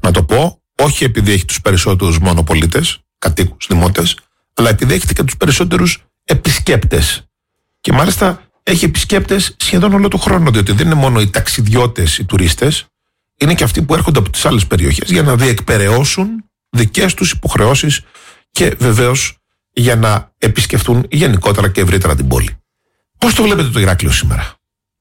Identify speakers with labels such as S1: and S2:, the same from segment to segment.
S1: Να το πω, όχι επειδή έχει τους περισσότερους μόνο πολίτες, κατοίκους, δημότες, αλλά επειδή έχετε και τους περισσότερους επισκέπτες. Και μάλιστα έχει επισκέπτες σχεδόν όλο τον χρόνο, διότι δεν είναι μόνο οι ταξιδιώτες, οι τουρίστες, είναι και αυτοί που έρχονται από τις άλλες περιοχές για να διεκπεραιώσουν δικές τους υποχρεώσεις και βεβαίως για να επισκεφτούν γενικότερα και ευρύτερα την πόλη. Πώς το βλέπετε το Ηράκλειο σήμερα?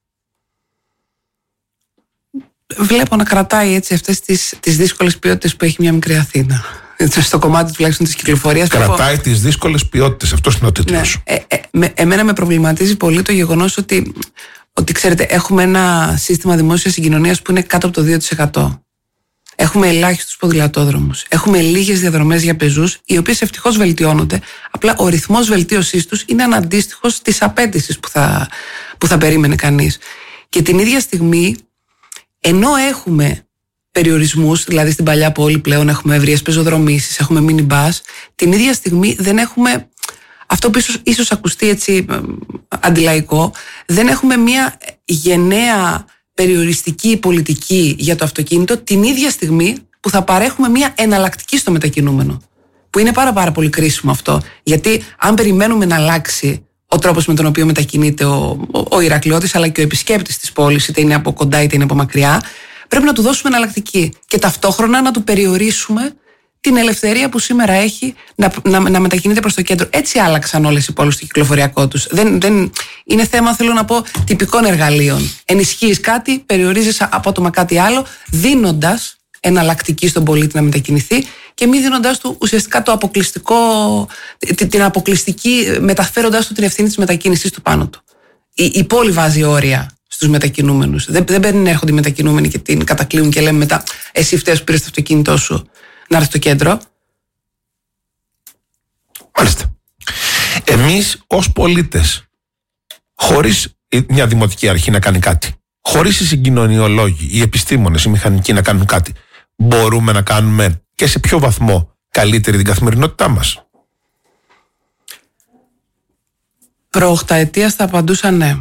S2: Βλέπω να κρατάει έτσι αυτές τις δύσκολες ποιότητες που έχει μια μικρή Αθήνα. Στο κομμάτι τουλάχιστον της κυκλοφορίας.
S1: Κρατάει τις δύσκολες ποιότητες, αυτός είναι ο τίτλος.
S2: Εμένα με προβληματίζει πολύ το γεγονός ότι ξέρετε, έχουμε ένα σύστημα δημόσιας συγκοινωνίας που είναι κάτω από το 2%. Έχουμε ελάχιστους ποδηλατόδρομους. Έχουμε λίγες διαδρομές για πεζούς, οι οποίες ευτυχώς βελτιώνονται. Απλά ο ρυθμός βελτίωσής τους είναι αναντίστοιχος της απέτησης που θα περίμενε κανείς. Και την ίδια στιγμή, ενώ έχουμε περιορισμούς, δηλαδή στην παλιά πόλη πλέον έχουμε ευρείες πεζοδρομήσεις, έχουμε mini-bus, την ίδια στιγμή δεν έχουμε αυτό που ίσως ακουστεί έτσι αντιλαϊκό, δεν έχουμε μια γενναία περιοριστική πολιτική για το αυτοκίνητο την ίδια στιγμή που θα παρέχουμε μια εναλλακτική στο μετακινούμενο. Που είναι πάρα πολύ κρίσιμο αυτό. Γιατί αν περιμένουμε να αλλάξει ο τρόπος με τον οποίο μετακινείται ο Ηρακλειώτης αλλά και ο επισκέπτης της πόλης, είτε είναι από κοντά είτε είναι από μακριά, πρέπει να του δώσουμε εναλλακτική και ταυτόχρονα να του περιορίσουμε την ελευθερία που σήμερα έχει να μετακινείται προς το κέντρο. Έτσι άλλαξαν όλες οι πόλεις στο κυκλοφοριακό τους. Δεν είναι θέμα, θέλω να πω, τυπικών εργαλείων. Ενισχύεις κάτι, περιορίζεις απότομα κάτι άλλο, δίνοντας εναλλακτική στον πολίτη να μετακινηθεί και μη δίνοντας του ουσιαστικά το αποκλειστικό, την αποκλειστική, μεταφέροντας του την ευθύνη της μετακίνησης του πάνω του. Η πόλη βάζει όρια στους μετακινούμενους. Δεν παίρνουν έρχονται οι μετακινούμενοι και την κατακλείουν και λέμε μετά εσύ φταίς που πήρες το αυτοκίνητό σου να έρθει στο κέντρο.
S1: Μάλιστα. Εμείς ως πολίτες, χωρίς μια δημοτική αρχή να κάνει κάτι, χωρίς οι συγκοινωνιολόγοι, οι επιστήμονες, οι μηχανικοί να κάνουν κάτι, μπορούμε να κάνουμε και σε ποιο βαθμό καλύτερη την καθημερινότητά μας?
S2: Προοχταετίας θα απαντούσα ναι.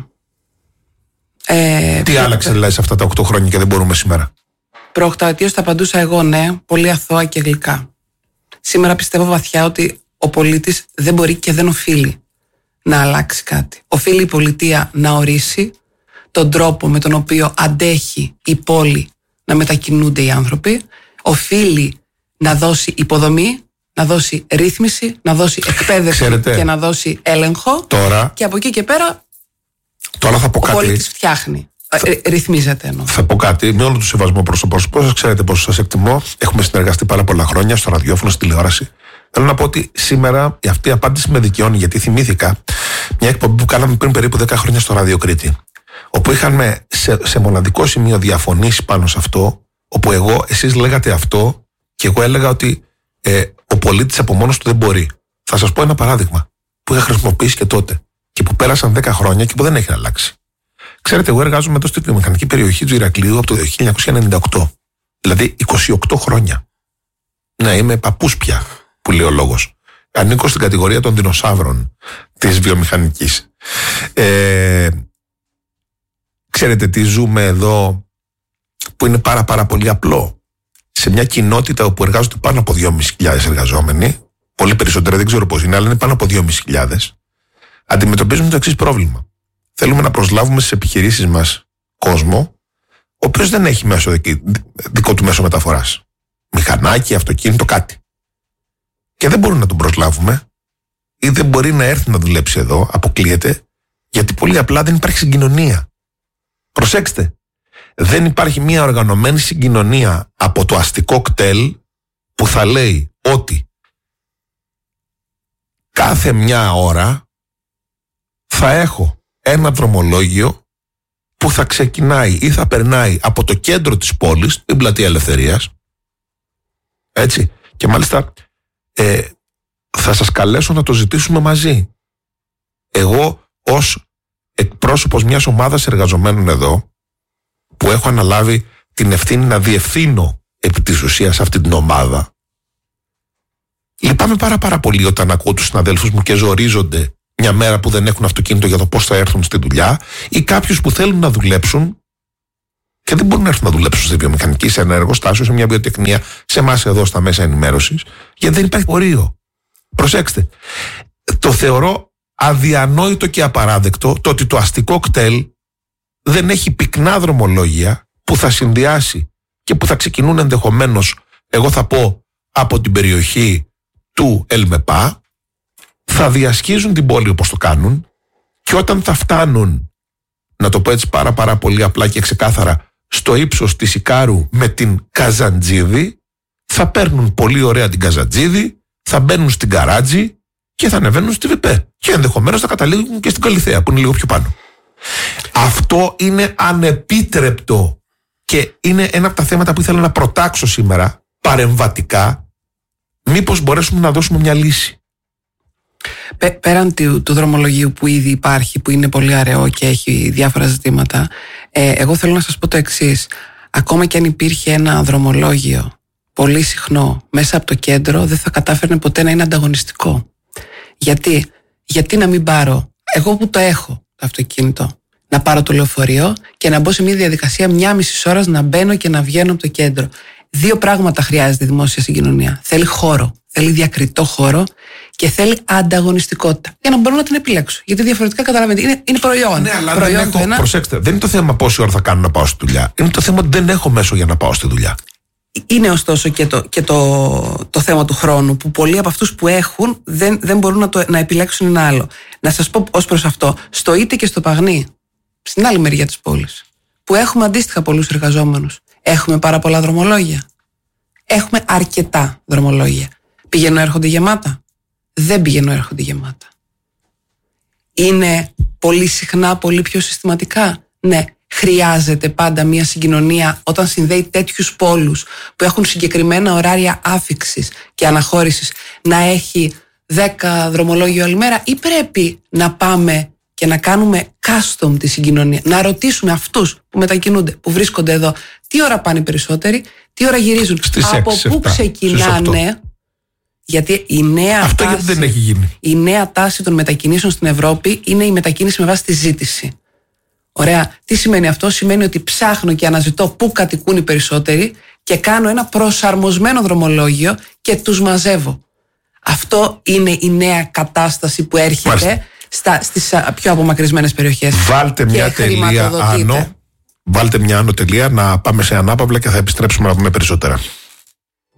S1: Τι άλλαξε δηλαδή σε αυτά τα 8 χρόνια και δεν μπορούμε σήμερα?
S2: Προοχταετίας θα απαντούσα εγώ ναι, πολύ αθώα και γλυκά. Σήμερα πιστεύω βαθιά ότι ο πολίτης δεν μπορεί και δεν οφείλει να αλλάξει κάτι. Οφείλει η πολιτεία να ορίσει τον τρόπο με τον οποίο αντέχει η πόλη να μετακινούνται οι άνθρωποι. Οφείλει να δώσει υποδομή, να δώσει ρύθμιση, να δώσει εκπαίδευση. Ξέρετε, και να δώσει έλεγχο.
S1: Τώρα,
S2: και από εκεί και πέρα
S1: θα πω
S2: ο πολίτης φτιάχνει. Ρυθμίζεται εννοώ.
S1: Θα πω κάτι, με όλο το σεβασμό προς το πρόσωπό σας, ξέρετε πόσο σας εκτιμώ. Έχουμε συνεργαστεί πάρα πολλά χρόνια στο ραδιόφωνο, στη τηλεόραση. Θέλω να πω ότι σήμερα αυτή η απάντηση με δικαιώνει, γιατί θυμήθηκα μια εκπομπή που κάναμε πριν περίπου 10 χρόνια στο Ράδιο Κρήτη, όπου είχαμε σε μοναδικό σημείο διαφωνήσει πάνω σε αυτό, όπου εσείς λέγατε αυτό και εγώ έλεγα ότι ο πολίτης από μόνος του δεν μπορεί. Θα σας πω ένα παράδειγμα που είχα χρησιμοποιήσει και τότε και που πέρασαν 10 χρόνια και που δεν έχει αλλάξει. Ξέρετε, εγώ εργάζομαι εδώ στη βιομηχανική περιοχή του Ηρακλείου από το 1998. Δηλαδή 28 χρόνια. Ναι, είμαι παππούς πια, που λέει ο λόγος. Ανήκω στην κατηγορία των δεινοσαύρων της βιομηχανικής. Ξέρετε τι ζούμε εδώ που είναι πάρα πολύ απλό? Σε μια κοινότητα όπου εργάζονται πάνω από 2.500 εργαζόμενοι, πολύ περισσότερα δεν ξέρω πώς είναι, αλλά είναι πάνω από 2.500, αντιμετωπίζουμε το εξής πρόβλημα. Θέλουμε να προσλάβουμε στις επιχειρήσεις μας κόσμο, ο οποίος δεν έχει δικό του μέσο μεταφοράς. Μηχανάκι, αυτοκίνητο, κάτι. Και δεν μπορούμε να τον προσλάβουμε ή δεν μπορεί να έρθει να δουλέψει εδώ, αποκλείεται, γιατί πολύ απλά δεν υπάρχει συγκοινωνία. Προσέξτε, δεν υπάρχει μια οργανωμένη συγκοινωνία από το αστικό κτέλ που θα λέει ότι κάθε μια ώρα θα έχω ένα δρομολόγιο που θα ξεκινάει ή θα περνάει από το κέντρο της πόλης, την Πλατεία Ελευθερίας, έτσι, και μάλιστα θα σας καλέσω να το ζητήσουμε μαζί. Εγώ ως εκπρόσωπος μιας ομάδας εργαζομένων εδώ, που έχω αναλάβει την ευθύνη να διευθύνω επί της ουσίας αυτή την ομάδα, λυπάμαι πάρα πολύ όταν ακούω τους συναδέλφους μου και ζορίζονται μια μέρα που δεν έχουν αυτοκίνητο για το πώς θα έρθουν στη δουλειά, ή κάποιους που θέλουν να δουλέψουν και δεν μπορούν να έρθουν να δουλέψουν στη βιομηχανική, σε ένα εργοστάσιο, σε μια βιοτεχνία, σε εμάς εδώ στα μέσα ενημέρωσης, γιατί δεν υπάρχει πορείο. Προσέξτε. Το θεωρώ αδιανόητο και απαράδεκτο το ότι το αστικό κτέλ δεν έχει πυκνά δρομολόγια που θα συνδυάσει και που θα ξεκινούν ενδεχομένως, εγώ θα πω, από την περιοχή του ΕΛΜΕΠΑ, θα διασχίζουν την πόλη όπως το κάνουν, και όταν θα φτάνουν, να το πω έτσι πάρα πολύ απλά και ξεκάθαρα, στο ύψος της Ικάρου με την Καζαντζίδη, θα παίρνουν πολύ ωραία την Καζαντζίδη, θα μπαίνουν στην Καράτζη και θα ανεβαίνουν στη ΒΠ. Και ενδεχομένως θα καταλήγουν και στην Καλιθέα, που είναι λίγο πιο πάνω. Αυτό είναι ανεπίτρεπτο και είναι ένα από τα θέματα που ήθελα να προτάξω σήμερα παρεμβατικά, μήπως μπορέσουμε να δώσουμε μια λύση.
S2: Πέραν του δρομολογίου που ήδη υπάρχει, που είναι πολύ αραιό και έχει διάφορα ζητήματα, εγώ θέλω να σας πω το εξής. Ακόμα και αν υπήρχε ένα δρομολόγιο πολύ συχνό μέσα από το κέντρο, δεν θα κατάφερνε ποτέ να είναι ανταγωνιστικό. Γιατί να μην πάρω, εγώ που το έχω το αυτοκίνητο, να πάρω το λεωφορείο και να μπω σε μια διαδικασία 1,5 ώρας να μπαίνω και να βγαίνω από το κέντρο. 2 πράγματα χρειάζεται η δημόσια συγκοινωνία. Θέλει χώρο, θέλει διακριτό χώρο και θέλει ανταγωνιστικότητα. Για να μπορώ να την επιλέξω. Γιατί διαφορετικά, καταλαβαίνετε, είναι προϊόν.
S1: Ναι, αλλά προσέξτε, δεν είναι το θέμα πόση ώρα θα κάνω να πάω στη δουλειά. Είναι το θέμα ότι δεν έχω μέσο για να πάω στη δουλειά.
S2: Είναι ωστόσο και το θέμα του χρόνου, που πολλοί από αυτούς που έχουν δεν μπορούν να επιλέξουν ένα άλλο. Να σας πω ως προς αυτό, στο Είτε και στο Παγνί, στην άλλη μεριά της πόλης, που έχουμε αντίστοιχα πολλούς εργαζόμενους, έχουμε πάρα πολλά δρομολόγια. Έχουμε αρκετά δρομολόγια. Πηγαίνουν έρχονται γεμάτα? Δεν πηγαίνουν έρχονται γεμάτα. Είναι πολύ συχνά, πολύ πιο συστηματικά? Ναι. Χρειάζεται πάντα μια συγκοινωνία όταν συνδέει τέτοιους πόλους που έχουν συγκεκριμένα ωράρια άφιξης και αναχώρησης να έχει 10 δρομολόγιο όλη μέρα, ή πρέπει να πάμε και να κάνουμε custom τη συγκοινωνία, να ρωτήσουμε αυτούς που μετακινούνται, που βρίσκονται εδώ, τι ώρα πάνε οι περισσότεροι, τι ώρα γυρίζουν, από πού ξεκινάνε? Γιατί
S1: αυτό γιατί δεν έχει γίνει.
S2: Η νέα τάση των μετακινήσεων στην Ευρώπη είναι η μετακίνηση με βάση τη ζήτηση. Ωραία. Τι σημαίνει αυτό? Σημαίνει ότι ψάχνω και αναζητώ πού κατοικούν οι περισσότεροι και κάνω ένα προσαρμοσμένο δρομολόγιο και τους μαζεύω. Αυτό είναι η νέα κατάσταση που έρχεται στις πιο απομακρυσμένες περιοχές.
S1: Βάλτε μια τελεία άνω. Βάλτε μια άνω τελεία, να πάμε σε ανάπαυλα και θα επιστρέψουμε να πούμε περισσότερα.